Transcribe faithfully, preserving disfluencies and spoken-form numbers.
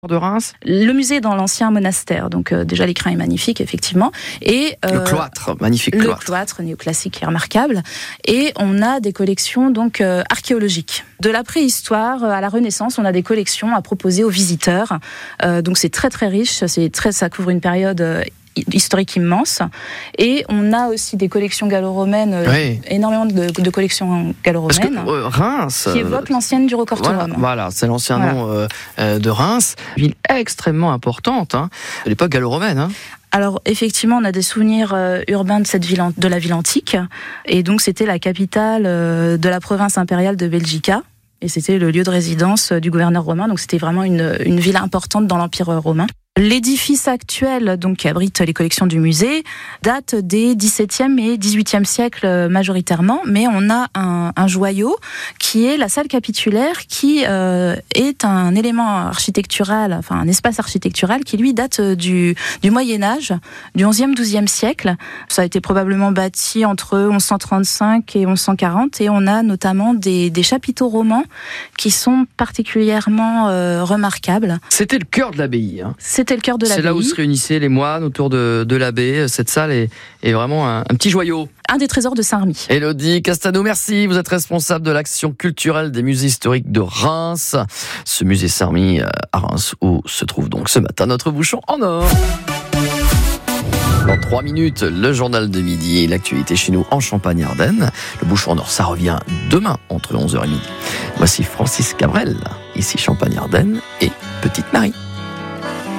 de Reims. Le musée est dans l'ancien monastère, donc euh, déjà l'écrin est magnifique, effectivement. Et, euh, le cloître, magnifique le cloître. Le cloître néoclassique est remarquable. Et on a des collections donc euh, archéologiques. De la préhistoire à la Renaissance, on a des collections à proposer aux visiteurs. Euh, donc c'est très très riche, c'est très, ça couvre une période euh, historique immense. Et on a aussi des collections gallo-romaines, oui. énormément de, de collections gallo-romaines. Parce que euh, Reims, qui évoque l'ancienne du Rocortorum. Voilà, voilà, c'est l'ancien voilà. nom euh, de Reims. Ville extrêmement importante, hein, de l'époque gallo-romaine. Hein. Alors effectivement, on a des souvenirs euh, urbains de cette ville, de la ville antique, et donc c'était la capitale euh, de la province impériale de Belgica. Et c'était le lieu de résidence du gouverneur romain, donc c'était vraiment une, une ville importante dans l'Empire romain. L'édifice actuel, donc, qui abrite les collections du musée, date des dix-septième et dix-huitième siècles majoritairement, mais on a un, un joyau qui est la salle capitulaire, qui euh, est un élément architectural, enfin un espace architectural qui lui date du, du Moyen-Âge, du onzième douzième siècle. Ça a été probablement bâti entre onze cent trente-cinq et onze cent quarante, et on a notamment des, des chapiteaux romans qui sont particulièrement euh, remarquables. C'était le cœur de l'abbaye. Hein. C'était le cœur de l'abbaye. C'est là où se réunissaient les moines autour de, de l'abbé. Cette salle est, est vraiment un, un petit joyau. Un des trésors de Saint-Remy. Élodie Castano, merci. Vous êtes responsable de l'action culturelle des musées historiques de Reims. Ce musée Saint-Remy à Reims, où se trouve donc ce matin notre bouchon en or. Dans trois minutes, le journal de midi et l'actualité chez nous en Champagne-Ardenne. Le bouchon en or, ça revient demain entre onze heures et midi. Voici Francis Cabrel, ici Champagne-Ardenne et Petite Marie.